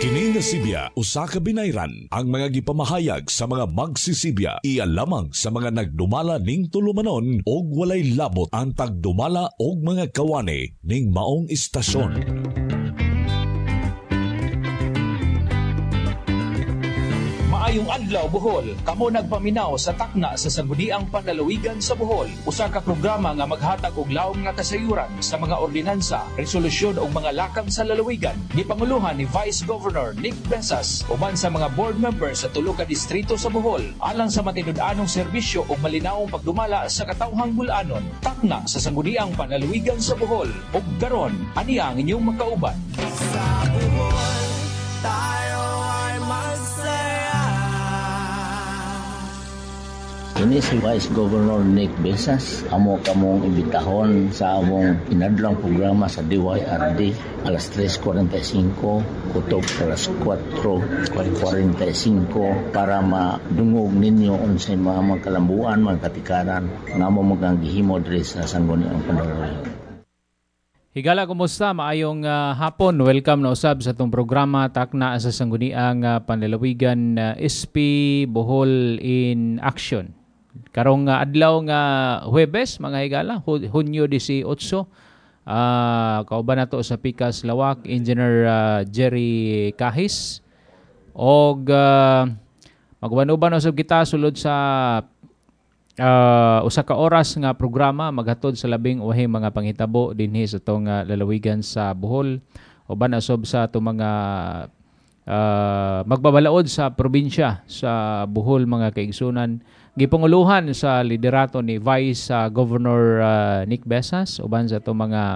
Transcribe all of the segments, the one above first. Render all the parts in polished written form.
Kini nga Sibya, usa ka binayran ang mga gipamahayag sa mga magsisibya. Iya lamang sa mga nagdumala ning tulumanon og walay labot ang tagdumala og mga kawani ning maong istasyon. Maayong adlaw Bohol, kamo nagpaminaw sa takna sa Sangguniang Panlalawigan sa Bohol. Usa ka programa nga maghatag og laom nga kasayuran sa mga ordinansa, resolusyon ug mga lakang sa lalawigan. Gipanguluhan ni Vice Governor Nick Besas uban sa mga board members sa tulo ka distrito sa Bohol alang sa matinud-anong serbisyo ug malinaong pagdumala sa katawhang bul-anon. Takna sa Sangguniang Panlalawigan sa Bohol. Ug karon, ani ang inyong makauban. Sa Bohol, tayo ay masaya. Ini si Vice Governor Nick Besas. Amo kamong imbitahon sa among inadlang programa sa DYRD alas 3:45 kutob alas 4:45 para madungog ninyo unsay mga kalambuan, mga katikaran nga amo magangihimo diri sa Sangguniang Panlalawigan. Higala, kumusta? Maayong hapon. Welcome na usab sa itong programa Takna sa Sangguniang Panlalawigan, SP Bohol in Action. Karong adlaw nga Huwebes, mga higala, Hunyo 18. Kauban nato sa Pikas Lawak, Engineer Jerry Kahis. Og magbanuban usab kita sulod sa usa ka oras nga programa maghatod sa labing uwahing mga panghitabo dinhi sa tong lalawigan sa Bohol. Uban usab sa itong mga magbabalaod sa probinsya sa Bohol, mga kaigsunan. Gipanguluhan sa liderato ni Vice Governor Nick Besas uban sa itong mga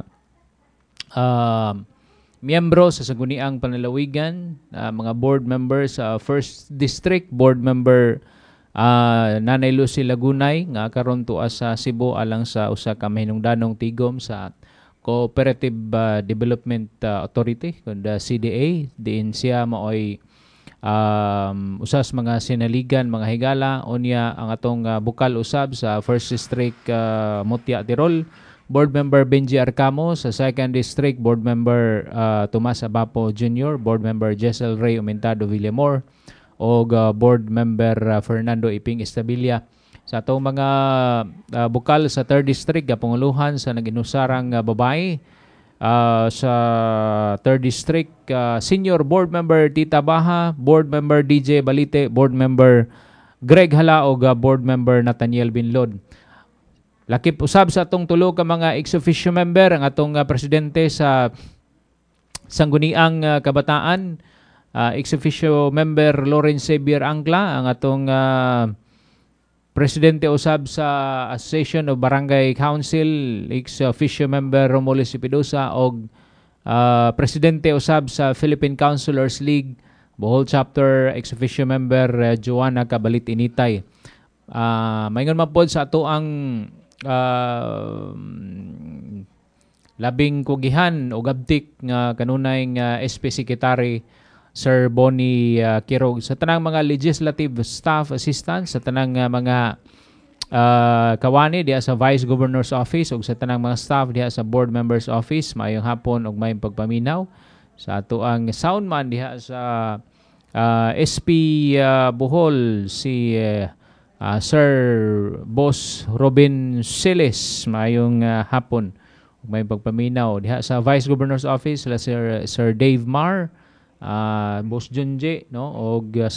miyembro sa Sangguniang Panlalawigan, mga board members sa First District, board member Nanay Lucy Lagunay nga karon tuwa sa Cebu alang sa usa ka mahinungdanong tigom sa Cooperative Development Authority, kundi CDA. Diin siya maoy usas mga sinaligan, mga higala. Unya ang atong bukal usab sa First District, Mutya Tirol, board member Benji Arcamo. Sa Second District, board member Tomas Abapo Jr., board member Jessel Ray Umentado Villamor, o board member Fernando Iping Estabilia. Sa atong mga bukal sa Third District, panguluhan sa naginusarang babae. Sa Third District, Senior Board Member Tita Baha, Board Member DJ Balite, Board Member Greg Halaog, Board Member Nathaniel Binlod. Lakip usab sa atong tulo ka mga ex-officio member ang atong presidente sa Sangguniang Kabataan, ex-officio member Lawrence Xavier Angla, ang atong presidente usab sa Association of Barangay Council, ex-officio member Romulo Sipidosa, og presidente usab sa Philippine Councilors League Bohol Chapter, ex-officio member Joanna Cabalit Initay. Maingon man pod sa ato ang labing kugihan o gabtik nga kanunay nga SP Secretary Sir Bonnie Kirog, sa tanang mga legislative staff assistants, sa tanang mga kawani diha sa Vice Governor's Office ug sa tanang mga staff diha sa Board Members Office. Maayong hapon ug may pagpaminaw sa ato ang soundman diha sa SP Bohol, si Sir Boss Robin Siles. Maayong hapon ug may pagpaminaw diha sa Vice Governor's Office, Sir Dave Mar, Boss Junje, no, og